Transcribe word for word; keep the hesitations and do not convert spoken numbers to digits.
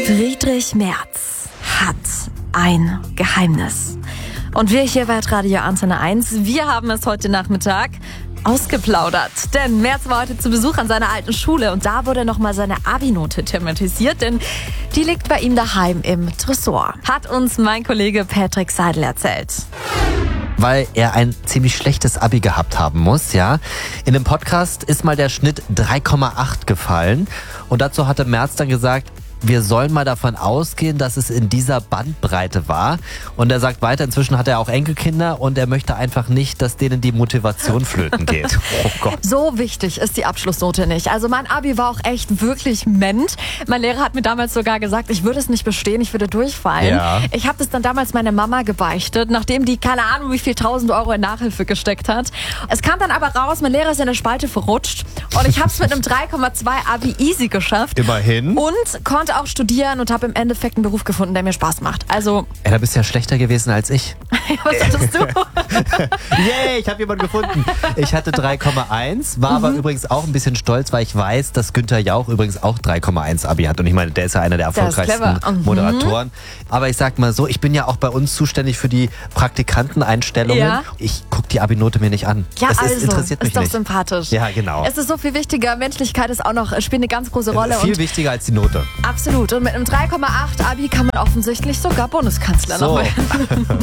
Friedrich Merz hat ein Geheimnis. Und wir hier bei Radio Antenne eins, wir haben es heute Nachmittag ausgeplaudert. Denn Merz war heute zu Besuch an seiner alten Schule und da wurde nochmal seine Abi-Note thematisiert, denn die liegt bei ihm daheim im Tresor. Hat uns mein Kollege Patrick Seidel erzählt. Weil er ein ziemlich schlechtes Abi gehabt haben muss, ja. In dem Podcast ist mal der Schnitt drei Komma acht gefallen und dazu hatte Merz dann gesagt, wir sollen mal davon ausgehen, dass es in dieser Bandbreite war. Und er sagt weiter, inzwischen hat er auch Enkelkinder und er möchte einfach nicht, dass denen die Motivation flöten geht. Oh Gott. So wichtig ist die Abschlussnote nicht. Also mein Abi war auch echt wirklich ment. Mein Lehrer hat mir damals sogar gesagt, ich würde es nicht bestehen, ich würde durchfallen. Ja. Ich habe das dann damals meiner Mama gebeichtet, nachdem die keine Ahnung wie viel tausend Euro in Nachhilfe gesteckt hat. Es kam dann aber raus, mein Lehrer ist in der Spalte verrutscht und ich habe es mit einem drei Komma zwei Abi easy geschafft. Immerhin. Und konnte auch studieren und habe im Endeffekt einen Beruf gefunden, der mir Spaß macht. Also, Ja, da bist du ja schlechter gewesen als ich. was hattest du? Yay, ich habe jemanden gefunden. Ich hatte drei Komma eins, war aber übrigens auch ein bisschen stolz, weil ich weiß, dass Günther Jauch übrigens auch drei Komma eins Abi hat. Und ich meine, der ist ja einer der Der ist erfolgreichsten clever. Mhm. Moderatoren. Aber ich sag mal so, ich bin ja auch bei uns zuständig für die Praktikanteneinstellungen. Ja. Ich gucke die Abi-Note mir nicht an. Ja, es also, ist, interessiert mich ist doch nicht. sympathisch. Ja, genau. Es ist so viel wichtiger. Menschlichkeit ist auch noch, spielt eine ganz große Rolle. Viel und wichtiger als die Note. absolut. Und mit einem drei Komma acht Abi kann man offensichtlich sogar Bundeskanzler So. noch werden.